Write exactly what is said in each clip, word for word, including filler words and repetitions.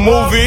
Movie.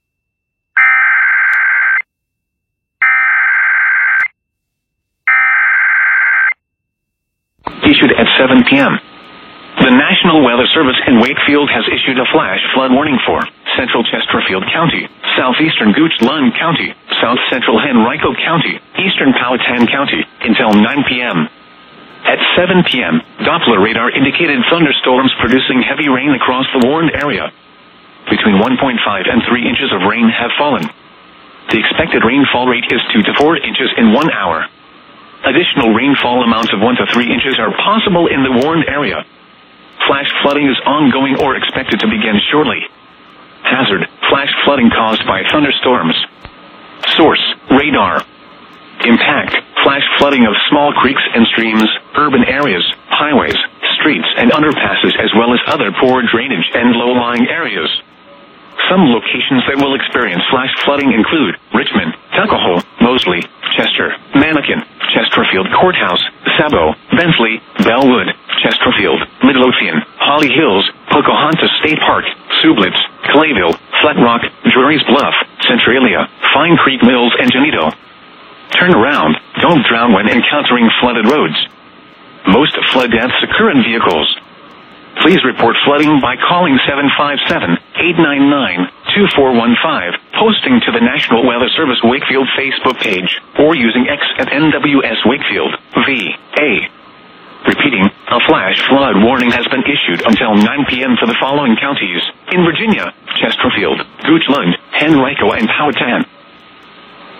Issued at seven p m The National Weather Service in Wakefield has issued a flash flood warning for Central Chesterfield County, Southeastern Gooch Lund County, South Central Henrico County, Eastern Powhatan County, until nine p m At seven p m, Doppler radar indicated thunderstorms producing heavy rain across the warned area. Between one point five and three inches of rain have fallen. The expected rainfall rate is two to four inches in one hour. Additional rainfall amounts of one to three inches are possible in the warned area. Flash flooding is ongoing or expected to begin shortly. Hazard: flash flooding caused by thunderstorms. Source: radar. Impact: flash flooding of small creeks and streams, urban areas, highways, streets and underpasses, as well as other poor drainage and low-lying areas. Some locations that will experience flash flooding include Richmond, Tuckahoe, Mosley, Chester, Mannequin, Chesterfield Courthouse, Sabo, Bentley, Bellwood, Chesterfield, Midlothian, Holly Hills, Pocahontas State Park, Sublitz, Clayville, Flat Rock, Drury's Bluff, Centralia, Fine Creek Mills and Janito. Turn around, don't drown when encountering flooded roads. Most flood deaths occur in vehicles. Please report flooding by calling seven five seven, eight nine nine, two four one five, posting to the National Weather Service Wakefield Facebook page, or using X at N W S Wakefield, V A. Repeating, a flash flood warning has been issued until nine p m for the following counties: in Virginia, Chesterfield, Gooch Lund, Henrico and Powhatan.